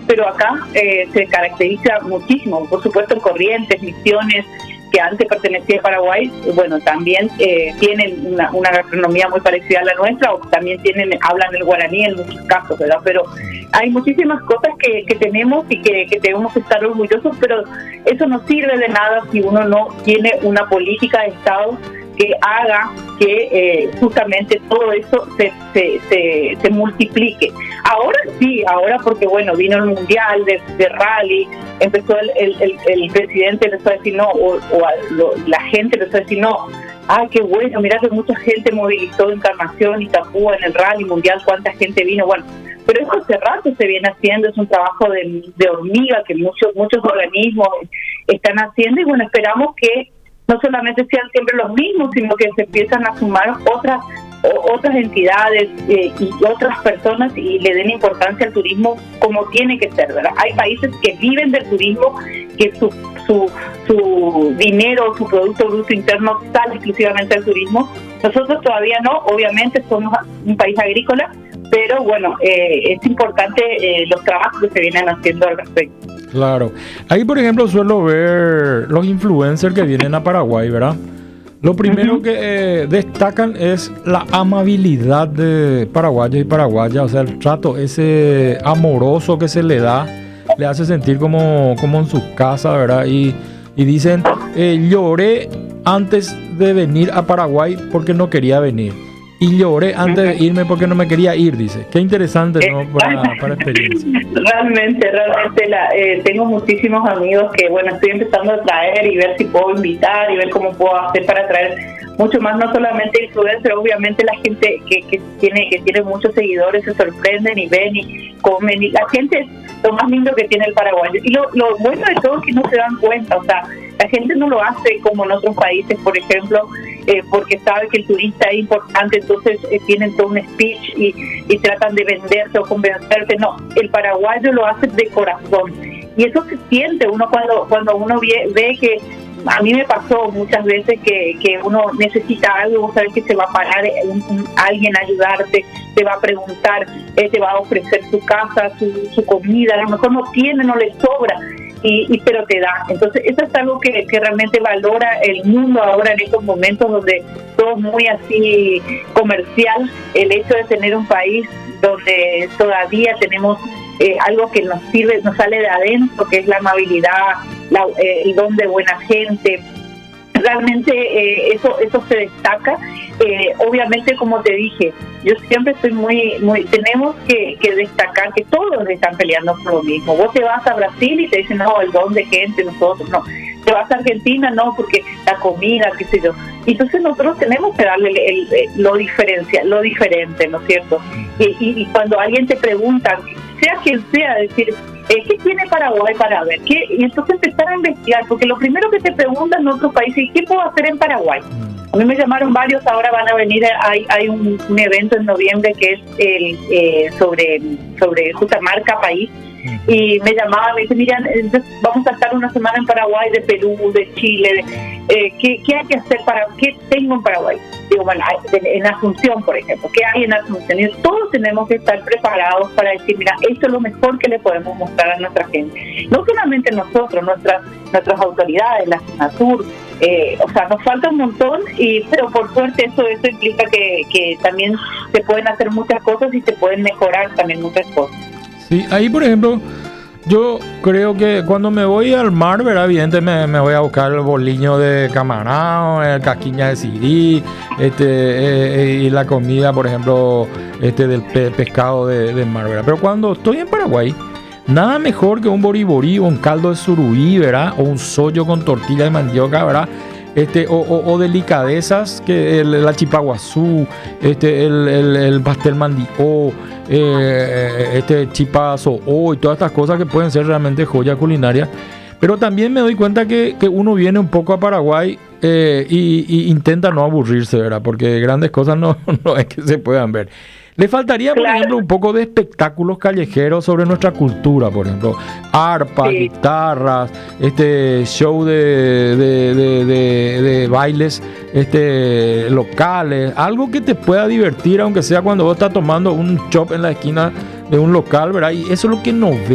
pero acá se caracteriza muchísimo. Por supuesto, en Corrientes, Misiones, que antes pertenecía a Paraguay, bueno, también tienen una gastronomía muy parecida a la nuestra, o también hablan el guaraní en muchos casos, ¿verdad? Pero hay muchísimas cosas que tenemos y que tenemos que estar orgullosos, pero eso no sirve de nada si uno no tiene una política de Estado que haga que justamente todo eso se multiplique. Ahora sí, porque bueno, vino el mundial de rally, empezó el presidente empezó a decir no, la gente empezó a decir no, qué bueno, mirá que mucha gente movilizó Encarnación y Tapúa en el rally mundial, cuánta gente vino, bueno, pero eso hace rato se viene haciendo, es un trabajo de hormiga que muchos organismos están haciendo, y bueno, esperamos que no solamente sean siempre los mismos, sino que se empiezan a sumar otras entidades y otras personas y le den importancia al turismo como tiene que ser, ¿verdad? Hay países que viven del turismo, que su dinero, su Producto Bruto Interno sale exclusivamente al turismo. Nosotros todavía no, obviamente somos un país agrícola, pero bueno, es importante los trabajos que se vienen haciendo al respecto. Claro. Ahí, por ejemplo, suelo ver los influencers que vienen a Paraguay, ¿verdad? Lo primero que destacan es la amabilidad de paraguayos y paraguayas, o sea, el trato ese amoroso que se le da, le hace sentir como en su casa, ¿verdad? Y dicen, lloré antes de venir a Paraguay porque no quería venir. Y lloré antes de irme porque no me quería ir, dice. Qué interesante, ¿no? Para experiencia. Realmente, tengo muchísimos amigos que, bueno, estoy empezando a traer y ver si puedo invitar y ver cómo puedo hacer para traer mucho más, no solamente influencers, obviamente la gente que tiene muchos seguidores se sorprenden y ven y comen, y la gente es lo más lindo que tiene el paraguayo. Y lo bueno de todo es que no se dan cuenta, o sea, la gente no lo hace como en otros países, por ejemplo, porque sabe que el turista es importante, entonces tienen todo un speech y tratan de venderte o convencerte. No, el paraguayo lo hace de corazón, y eso se siente uno cuando uno ve que a mí me pasó muchas veces que uno necesita algo, vos sabés que se va a parar alguien a ayudarte, te va a preguntar, te va a ofrecer su casa, su comida, a lo mejor no tiene, no le sobra, pero te da. Entonces eso es algo que realmente valora el mundo ahora en estos momentos donde todo es muy así comercial. El hecho de tener un país donde todavía tenemos algo que nos sirve, nos sale de adentro, que es la amabilidad, el don de buena gente. Realmente eso se destaca. Obviamente, como te dije, yo siempre estoy tenemos que destacar que todos están peleando por lo mismo. Vos te vas a Brasil y te dicen, no, el don de gente, nosotros no. Te vas a Argentina, no, porque la comida, qué sé yo. Entonces nosotros tenemos que darle lo diferente, ¿no es cierto? Y cuando alguien te pregunta, sea quien sea, decir, ¿qué tiene Paraguay para ver? Y entonces empezar a investigar, porque lo primero que te preguntan en otros países es, ¿qué puedo hacer en Paraguay? A mí me llamaron varios, ahora van a venir, hay un evento en noviembre que es sobre justa marca país, y me llamaban, me dicen, mira, vamos a estar una semana en Paraguay, de Perú, de Chile, ¿qué hay que hacer qué tengo en Paraguay? Digo, bueno, en Asunción, por ejemplo, ¿qué hay en Asunción? Y todos tenemos que estar preparados para decir, mira, esto es lo mejor que le podemos mostrar a nuestra gente. No solamente nosotros, nuestras autoridades, la SUNASUR, o sea, nos falta un montón, pero por suerte eso implica que también se pueden hacer muchas cosas y se pueden mejorar también muchas cosas. Sí, ahí por ejemplo, yo creo que cuando me voy al mar, ¿verdad? Evidentemente me voy a buscar el boliño de camarón, el casquiña de sirí, y la comida, por ejemplo, del pescado de mar, ¿verdad? Pero cuando estoy en Paraguay, nada mejor que un boriborí o un caldo de surubí, ¿verdad? O un sollo con tortilla de mandioca, ¿verdad? O delicadezas, que la chipaguazú, el pastel mandió, chipazo y todas estas cosas que pueden ser realmente joya culinaria. Pero también me doy cuenta que uno viene un poco a Paraguay y intenta no aburrirse, ¿verdad? Porque grandes cosas no es que se puedan ver. Le faltaría, por ejemplo, un poco de espectáculos callejeros sobre nuestra cultura, por ejemplo, arpas, guitarras, show de bailes locales, algo que te pueda divertir, aunque sea cuando vos estás tomando un chop en la esquina de un local, ¿verdad? Y eso es lo que no ve.